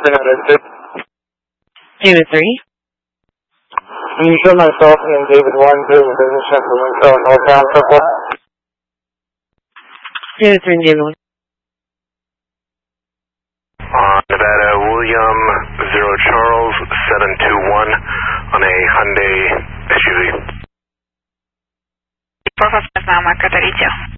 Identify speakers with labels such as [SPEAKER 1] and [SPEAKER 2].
[SPEAKER 1] David 3.
[SPEAKER 2] Can you show myself and David 1 doing the business check for Winslow and Northbound Circle?
[SPEAKER 1] David 3 and David 1.
[SPEAKER 3] Nevada William 0 Charles 721 on a Hyundai SUV.
[SPEAKER 4] Profile 5 mile marker 32.